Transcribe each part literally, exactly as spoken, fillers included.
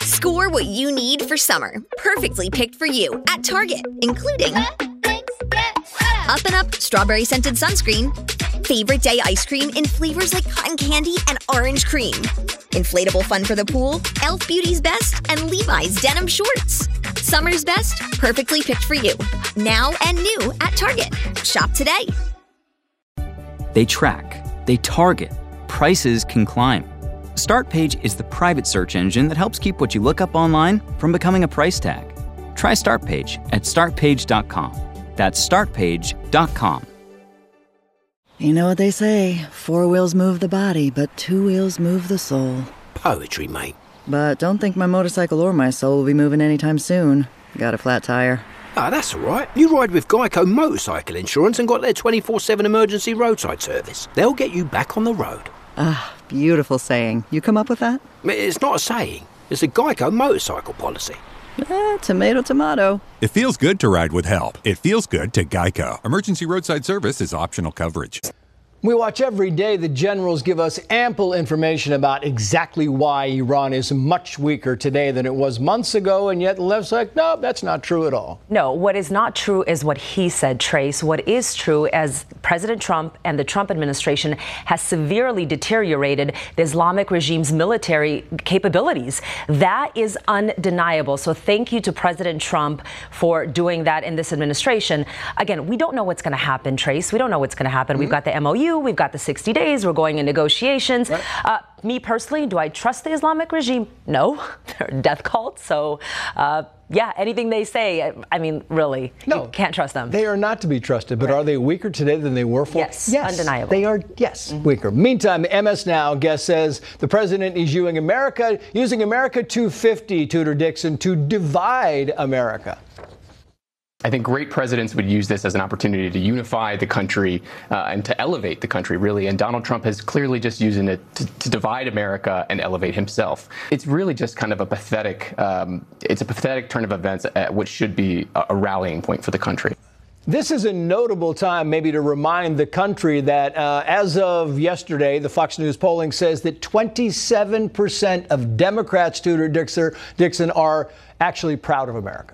Score what you need for summer, perfectly picked for you at Target, including Up and Up Strawberry Scented Sunscreen, Favorite Day Ice Cream in flavors like cotton candy and orange cream, inflatable fun for the pool, e l f Beauty's Best, and Levi's Denim Shorts. Summer's best, perfectly picked for you. Now and new at Target. Shop today. They track, they target, prices can climb. Startpage is the private search engine that helps keep what you look up online from becoming a price tag. Try Startpage at start page dot com. That's start page dot com. You know what they say, four wheels move the body, but two wheels move the soul. Poetry, mate. But don't think my motorcycle or my soul will be moving anytime soon. Got a flat tire. Ah, that's all right. You ride with Geico Motorcycle Insurance and got their twenty-four seven emergency roadside service. They'll get you back on the road. Ah, beautiful saying. You come up with that? It's not a saying. It's a Geico motorcycle policy. Eh, tomato, tomato. It feels good to ride with help. It feels good to Geico. Emergency roadside service is optional coverage. We watch every day. The generals give us ample information about exactly why Iran is much weaker today than it was months ago, and yet the left's like, no, that's not true at all. No, what is not true is what he said, Trace. What is true is President Trump and the Trump administration has severely deteriorated the Islamic regime's military capabilities. That is undeniable. So thank you to President Trump for doing that in this administration. Again, we don't know what's going to happen, Trace. We don't know what's going to happen. Mm-hmm. We've got the M O U. We've got the sixty days. We're going in negotiations. Right. Uh, me personally, do I trust the Islamic regime? No. They're a death cult. So, uh, yeah, anything they say, I mean, really, no, you can't trust them. They are not to be trusted. But right. Are they weaker today than they were for? Yes, yes. Undeniable. They are, yes, mm-hmm. weaker. Meantime, M S Now guest says the president is using America, using America two fifty, Tudor Dixon, to divide America. I think great presidents would use this as an opportunity to unify the country uh, and to elevate the country, really. And Donald Trump has clearly just using it to, to divide America and elevate himself. It's really just kind of a pathetic, um, it's a pathetic turn of events at what should be a, a rallying point for the country. This is a notable time maybe to remind the country that uh, as of yesterday, the Fox News polling says that twenty-seven percent of Democrats, Tudor Dixon, are actually proud of America.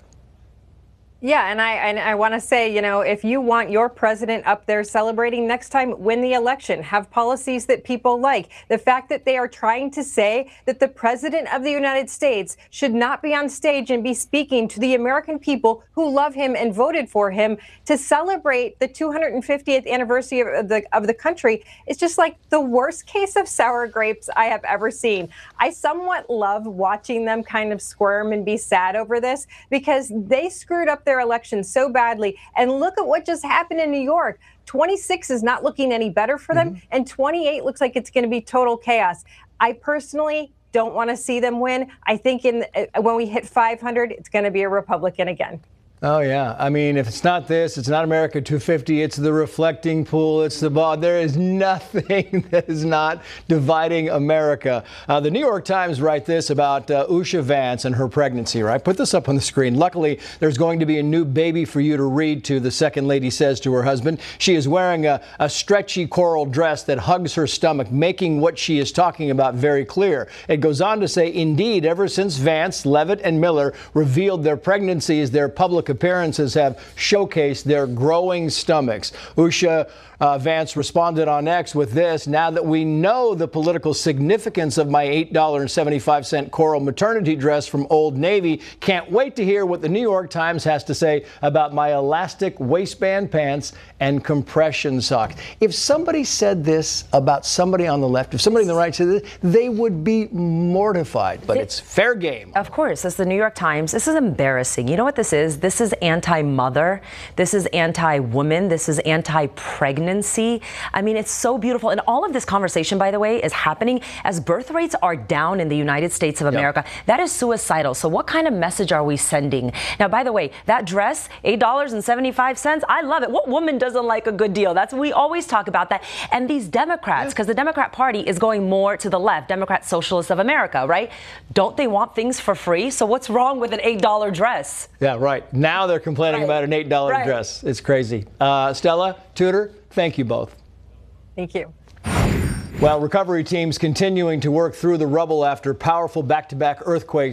Yeah, and I and I want to say, you know, if you want your president up there celebrating next time, win the election, have policies that people like. The fact that they are trying to say that the president of the United States should not be on stage and be speaking to the American people who love him and voted for him to celebrate the two hundred fiftieth anniversary of the of the country is just like the worst case of sour grapes I have ever seen. I somewhat love watching them kind of squirm and be sad over this because they screwed up their election so badly. And look at what just happened in New York. twenty-six is not looking any better for them, mm-hmm. and twenty-eight looks like it's going to be total chaos. I personally don't want to see them win. I think in uh, when we hit five hundred, it's going to be a Republican again. Oh, yeah. I mean, if it's not this, it's not America two fifty, it's the reflecting pool, it's the ball. There is nothing that is not dividing America. Uh, the New York Times write this about uh, Usha Vance and her pregnancy, right? Put this up on the screen. Luckily, there's going to be a new baby for you to read to, the second lady says to her husband. She is wearing a, a stretchy coral dress that hugs her stomach, making what she is talking about very clear. It goes on to say, indeed, ever since Vance, Levitt, and Miller revealed their pregnancies, their public appearances have showcased their growing stomachs. Usha uh, Vance responded on X with this: now that we know the political significance of my eight dollars and seventy-five cent coral maternity dress from Old Navy, can't wait to hear what the New York Times has to say about my elastic waistband pants and compression socks. If somebody said this about somebody on the left, if somebody on the right said this, they would be mortified. But it's fair game. Of course, it's the New York Times. This is embarrassing. You know what this is? This is anti-mother. This is anti-woman. This is anti-pregnancy. I mean, it's so beautiful. And all of this conversation, by the way, is happening as birth rates are down in the United States of America. Yep. That is suicidal. So what kind of message are we sending? Now, by the way, that dress, eight dollars and seventy-five cents, I love it. What woman doesn't like a good deal? That's we always talk about that. And these Democrats, because the Democrat Party is going more to the left, Democrat Socialists of America, right? Don't they want things for free? So what's wrong with an eight dollar dress? Yeah, right. Now they're complaining right. about an eight dollar right. dress. It's crazy. Uh, Stella, Tudor, thank you both. Thank you. Well, recovery teams continuing to work through the rubble after powerful back-to-back earthquakes